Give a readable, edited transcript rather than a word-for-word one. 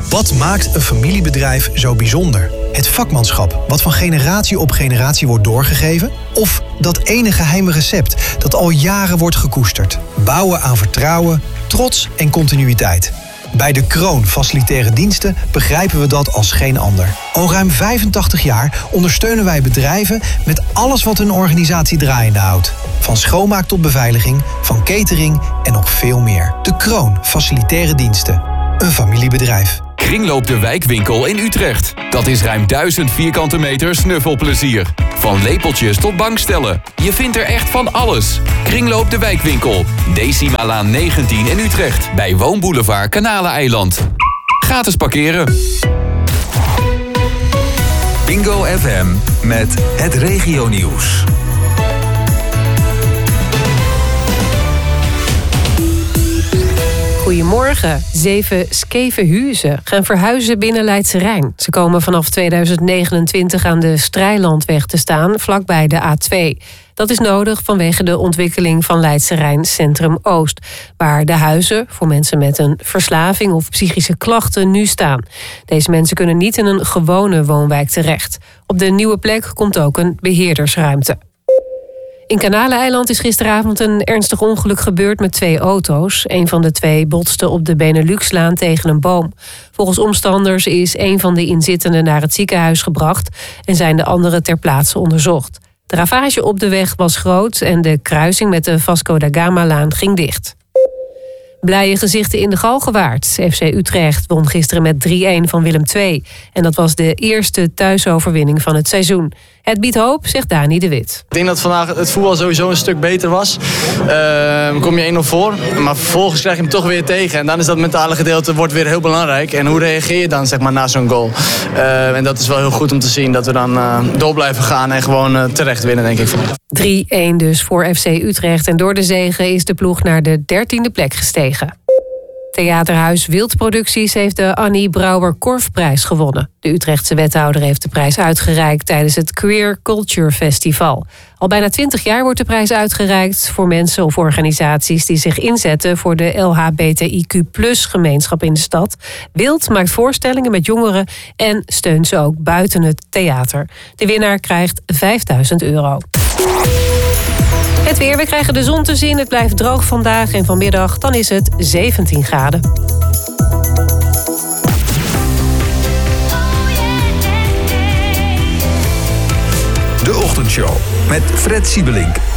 Wat maakt een familiebedrijf zo bijzonder? Het vakmanschap, wat van generatie op generatie wordt doorgegeven? Of dat ene geheime recept dat al jaren wordt gekoesterd? Bouwen aan vertrouwen, trots en continuïteit. Bij De Kroon Facilitaire Diensten begrijpen we dat als geen ander. Al ruim 85 jaar ondersteunen wij bedrijven met alles wat hun organisatie draaiende houdt. Van schoonmaak tot beveiliging, van catering en nog veel meer. De Kroon Facilitaire Diensten. Een familiebedrijf. Kringloop de Wijkwinkel in Utrecht. Dat is ruim 1000 vierkante meter snuffelplezier. Van lepeltjes tot bankstellen. Je vindt er echt van alles. Kringloop de Wijkwinkel. Decimalaan 19 in Utrecht. Bij Woonboulevard Kanaleneiland. Gratis parkeren. Bingo FM met het regionieuws. Goedemorgen. 7 Skevenhuizen gaan verhuizen binnen Leidse Rijn. Ze komen vanaf 2029 aan de Strijlandweg te staan, vlakbij de A2. Dat is nodig vanwege de ontwikkeling van Leidse Rijn Centrum Oost, waar de huizen voor mensen met een verslaving of psychische klachten nu staan. Deze mensen kunnen niet in een gewone woonwijk terecht. Op de nieuwe plek komt ook een beheerdersruimte. In Kanaleneiland is gisteravond een ernstig ongeluk gebeurd met 2 auto's. Een van de 2 botste op de Beneluxlaan tegen een boom. Volgens omstanders is een van de inzittenden naar het ziekenhuis gebracht en zijn de anderen ter plaatse onderzocht. De ravage op de weg was groot en de kruising met de Vasco da Gama-laan ging dicht. Blije gezichten in de Galgenwaard. FC Utrecht won gisteren met 3-1 van Willem II. En dat was de eerste thuisoverwinning van het seizoen. Het biedt hoop, zegt Dani de Wit. Ik denk dat vandaag het voetbal sowieso een stuk beter was. Kom je 1-0 voor, maar vervolgens krijg je hem toch weer tegen. En dan is dat mentale gedeelte wordt weer heel belangrijk. En hoe reageer je dan zeg maar, na zo'n goal? En dat is wel heel goed om te zien dat we dan door blijven gaan en gewoon terecht winnen, denk ik. 3-1 dus voor FC Utrecht. En door de zege is de ploeg naar de 13e plek gestegen. Theaterhuis Wildproducties heeft de Annie Brouwer-Korfprijs gewonnen. De Utrechtse wethouder heeft de prijs uitgereikt tijdens het Queer Culture Festival. Al bijna 20 jaar wordt de prijs uitgereikt voor mensen of organisaties die zich inzetten voor de LHBTIQ+-gemeenschap in de stad. Wild maakt voorstellingen met jongeren en steunt ze ook buiten het theater. De winnaar krijgt €5000. Het weer, we krijgen de zon te zien. Het blijft droog vandaag en vanmiddag dan is het 17 graden. De Ochtendshow met Fred Siebelink.